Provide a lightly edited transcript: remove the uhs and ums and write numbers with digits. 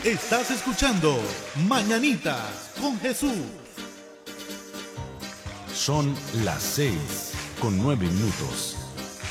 Estás escuchando Mañanitas con Jesús. Son las 6:09.